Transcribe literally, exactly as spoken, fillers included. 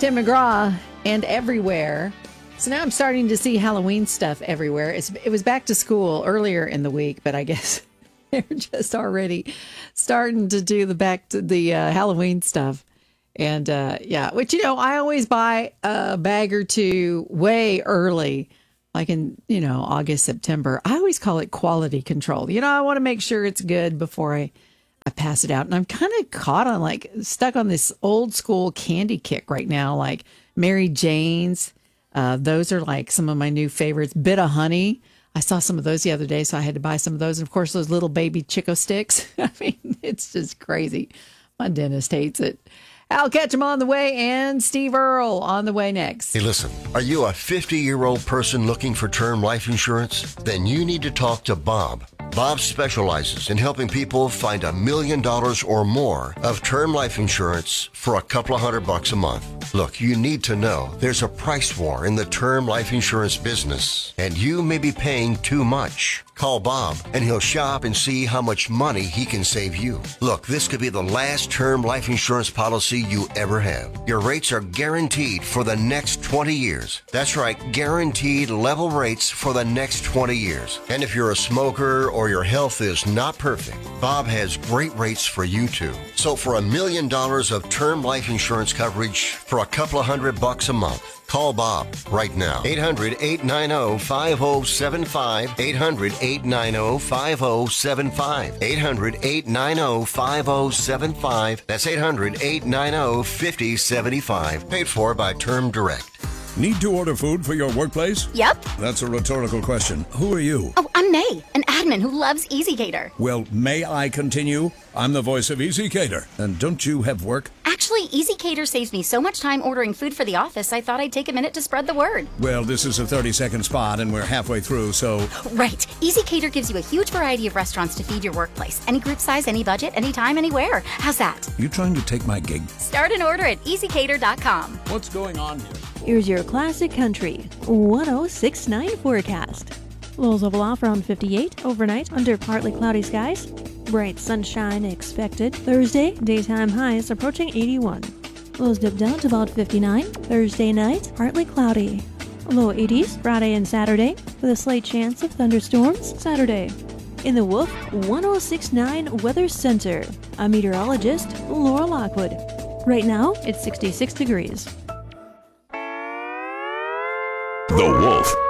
Tim McGraw and Everywhere. So now I'm starting to see Halloween stuff everywhere. It's, it was back to school earlier in the week, but I guess they're just already starting to do the back to the uh, Halloween stuff. And uh, yeah, which, you know, I always buy a bag or two way early, like in, you know, August, September. I always call it quality control. You know, I want to make sure it's good before I, I pass it out. And I'm kind of caught on like stuck on this old school candy kick right now, like Mary Jane's. Uh, those are like some of my new favorites. Bit of Honey. I saw some of those the other day, so I had to buy some of those. And of course, those little baby Chico sticks. I mean, it's just crazy. My dentist hates it. I'll catch him on the way, and Steve Earle on the way next. Hey, listen, are you a fifty-year-old person looking for term life insurance? Then you need to talk to Bob. Bob specializes in helping people find a million dollars or more of term life insurance for a couple of hundred bucks a month. Look, you need to know there's a price war in the term life insurance business, and you may be paying too much. Call Bob, and he'll shop and see how much money he can save you. Look, this could be the last term life insurance policy you ever have. Your rates are guaranteed for the next twenty years. That's right, guaranteed level rates for the next twenty years. And if you're a smoker or your health is not perfect, Bob has great rates for you too. So for a million dollars of term life insurance coverage for a couple of hundred bucks a month, call Bob right now. eight hundred, eight nine zero, five zero seven five. eight hundred, eight nine zero, five zero seven five. eight hundred, eight nine zero, five zero seven five. That's eight hundred, eight nine zero, five zero seven five. Paid for by Term Direct. Need to order food for your workplace? Yep. That's a rhetorical question. Who are you? Oh, I'm May, an admin who loves EasyCater. Well, may I continue? I'm the voice of EasyCater. And don't you have work? Actually, EasyCater saves me so much time ordering food for the office, I thought I'd take a minute to spread the word. Well, this is a thirty-second spot, and we're halfway through, so... Right. EasyCater gives you a huge variety of restaurants to feed your workplace. Any group size, any budget, anytime, anywhere. How's that? You trying to take my gig? Start an order at easy cater dot com. What's going on here? Here's your classic country one oh six point nine forecast. Lows level off around fifty-eight overnight under partly cloudy skies. Bright sunshine expected. Thursday, daytime highs approaching eighty-one. Lows dip down to about fifty-nine. Thursday night, partly cloudy. Low eighties Friday and Saturday with a slight chance of thunderstorms Saturday. In the Wolf one oh six point nine Weather Center, I'm meteorologist Laura Lockwood. Right now, it's sixty-six degrees. The Wolf